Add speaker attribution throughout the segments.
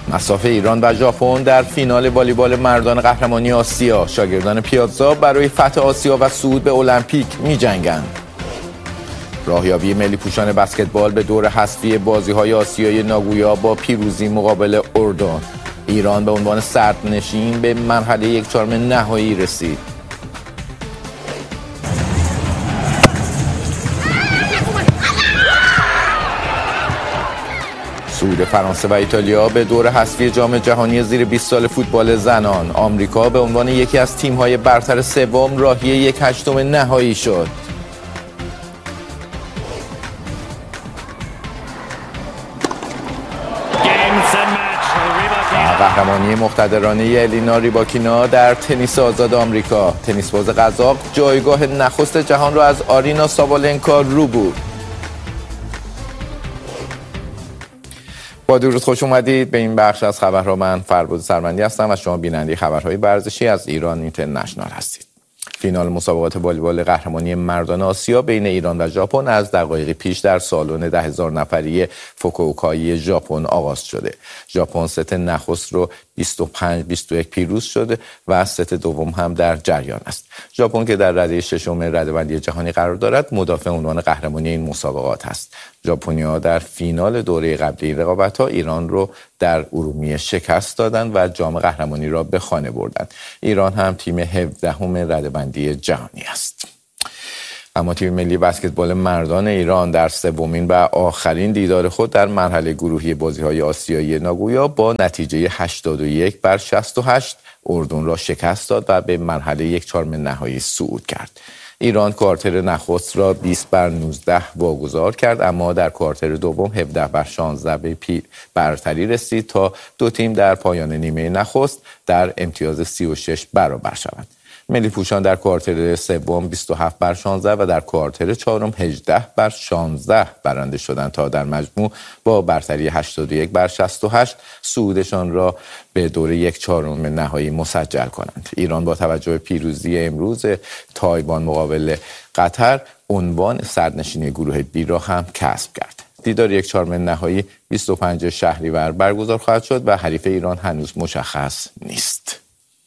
Speaker 1: مصاف ایران و ژاپن در فینال والیبال مردان قهرمانی آسیا. شاگردان پیازا برای فتح آسیا و صعود به المپیک می‌جنگند. راهیابی ملی پوشان بسکتبال به دور حذفی بازی‌های آسیای ناگویا با پیروزی مقابل اردن. ایران به عنوان صدرنشین به مرحله 1/4 نهایی رسید. صعود فرانسه و ایتالیا به دور حذفی جام جهانی زیر 20 سال فوتبال زنان. آمریکا به عنوان یکی از تیم‌های برتر سوم راهی 1/8 نهایی شد. قهرمانی مقتدرانه الینا ریباکینا در تنیس آزاد آمریکا. تنیسباز قزاق جایگاه نخست جهان را از آرینا سابالنکا رو بود. با درود خوش اومدید به این بخش از خبرها. من فربود سرمندی هستم و شما بیننده خبرهای ورزشی از ایران اینترنشنال هستید. فینال مسابقات والیبال قهرمانی مردان آسیا بین ایران و ژاپن از دقایقی پیش در سالن 10,000 نفری فوکووکای ژاپن آغاز شده. ژاپن ست نخست رو 25-21 پیروز شده و ست دوم هم در جریان است. ژاپن که در رده ششم رده‌بندی جهانی قرار دارد، مدافع عنوان قهرمانی این مسابقات است. ژاپنی‌ها در فینال دوره قبلی این رقابت‌ها ایران رو در ارومیه شکست دادند و جام قهرمانی را به خانه بردند. ایران هم تیم 17ام رده‌بندی جهانی است. اما تیم ملی بسکتبال مردان ایران در سومین و آخرین دیدار خود در مرحله گروهی بازی‌های آسیایی ناگویا با نتیجه 81-68 اردن را شکست داد و به مرحله 1/4 نهایی صعود کرد. ایران کوارتر نخست را 20-19 واگذار کرد، اما در کوارتر دوم 17-16 به برتری رسید تا دو تیم در پایان نیمه نخست در امتیاز 36 برابر شوند. ملی پوشان در کوارتر سوم 27-16 و در کوارتر چهارم 18-16 برنده شدند تا در مجموع با برتری 81-68 صعودشان را به دور 1/4 نهایی مسجل کنند. ایران با توجه به پیروزی امروز تایوان مقابل قطر عنوان صدرنشینی گروه بی را هم کسب کرد. دیدار 1/4 نهایی 25 شهریور برگزار خواهد شد و حریف ایران هنوز مشخص نیست.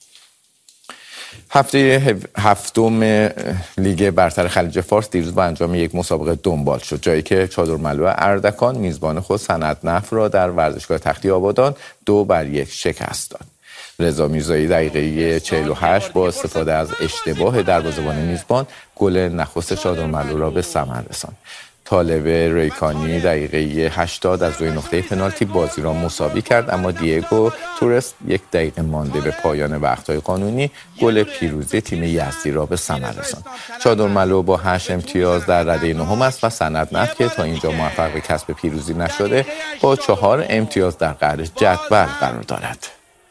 Speaker 1: هفته هفتم لیگ برتر خلیج فارس دیروز با انجام یک مسابقه دنبال شد، جایی که چادرملو اردکان میزبان خود صنعت‌نفت را در ورزشگاه تختی آبادان 2-1 شکست داد. رضا میرزایی دقیقه 48 با استفاده از اشتباه دروازه‌بان میزبان گل نخست چادرملو را به ثمر رساند. طالب ریکانی دقیقه 80 از روی نقطه پنالتی بازی را مساوی کرد، اما دیگو تورس 1 دقیقه مانده به پایان وقت‌های قانونی گل پیروزی تیم یزدی را به ثمر رساند. چادرملو با 8 امتیاز در رده نهم است و صنعت‌نفت که تا اینجا موفق به کسب پیروزی نشده با 4 امتیاز در قعر جدول قرار دارد.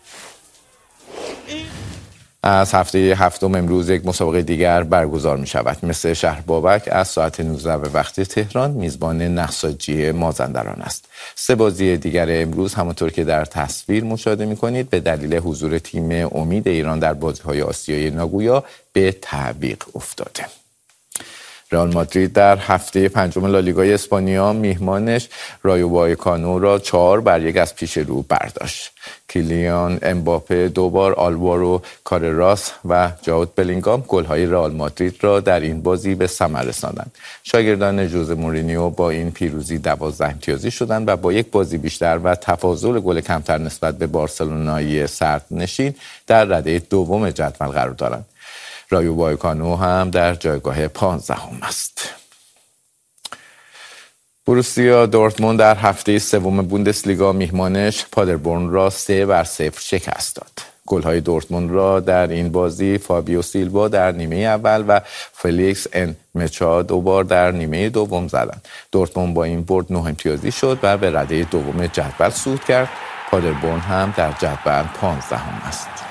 Speaker 1: از هفته هفتم امروز یک مسابقه دیگر برگزار می شود. مثل شهر بابک از ساعت 19 به وقت تهران میزبان نساجی مازندران است. 3 بازی دیگر امروز همونطور که در تصویر مشاهده می کنید به دلیل حضور تیم امید ایران در بازی‌های آسیایی ناگویا به تعویق افتاده. رئال مادرید در هفته پنجم لالیگای اسپانیا میهمانش رایو وایکانو را 4-1 از پیش رو برداشت. کیلیان امباپه 2 بار، آلوارو کارراس و جاود بلینگام گل‌های رئال مادرید را در این بازی به ثمر رساندند. شاگردان ژوزه مورینیو با این پیروزی 12 امتیازی شدند و با یک بازی بیشتر و تفاضل گل کمتر نسبت به بارسلونای صدرنشین در رده دوم جدول قرار دارند. رایو وایکانو هم در جایگاه 15 است. بروسیا دورتموند در هفته سوم بوندسلیگا میهمانش پادربورن را 3-0 شکست داد. گل‌های دورتموند را در این بازی فابیو سیلوا در نیمه اول و فلیکس ان مچا 2 بار در نیمه دوم زدند. دورتموند با این برد 9 امتیازی شد و به رده دوم جدول صعود کرد. پادربورن هم در جدول 15 است.